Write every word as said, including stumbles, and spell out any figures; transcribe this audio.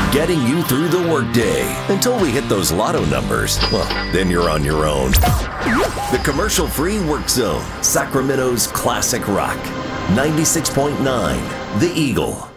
getting you through the workday. Until we hit those lotto numbers, well, then you're on your own. The commercial-free Work Zone, Sacramento's classic rock. ninety-six point nine, The Eagle.